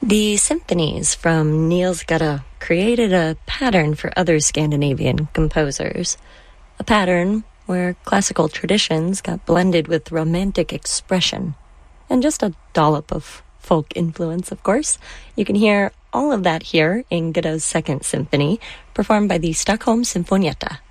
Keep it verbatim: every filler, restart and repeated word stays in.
The symphonies from Niels Gade created a pattern for other Scandinavian composers. A pattern where classical traditions got blended with romantic expression. And just a dollop of folk influence, of course. You can hear all of that here in Gade's Second Symphony, performed by the Stockholm Sinfonietta.